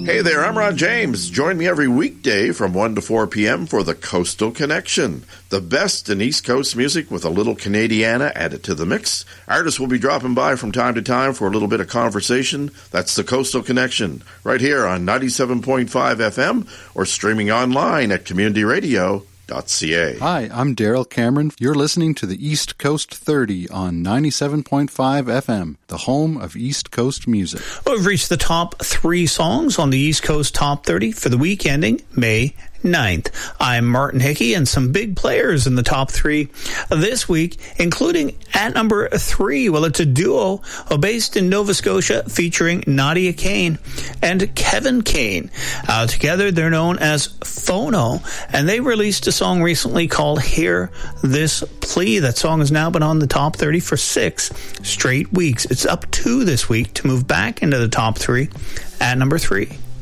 Hey there, I'm Ron James. Join me every weekday from 1 to 4 p.m. for the Coastal Connection. The best in East Coast music with a little Canadiana added to the mix. Artists will be dropping by from time to time for a little bit of conversation. That's the Coastal Connection, right here on 97.5 FM or streaming online at communityradio.ca. Hi, I'm Daryl Cameron. You're listening to the East Coast 30 on 97.5 FM, the home of East Coast music. Well, we've reached the top 3 songs on the East Coast Top 30 for the week ending May 9th. I'm Martin Hickey, and some big players in the top 3 this week, including at number 3. Well, it's a duo based in Nova Scotia featuring Nadia Kane and Kevin Kane. Together, they're known as Phono, and they released a song recently called Hear This Plea. That song has now been on the top 30 for 6 straight weeks. It's up 2 this week to move back into the top 3 at number 3.